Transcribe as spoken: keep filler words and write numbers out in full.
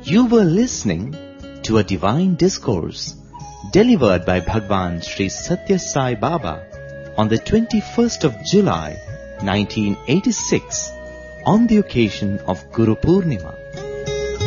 You were listening to a divine discourse delivered by Bhagwan Sri Satya Sai Baba on the twenty-first of July, nineteen eighty-six, on the occasion of Guru Purnima.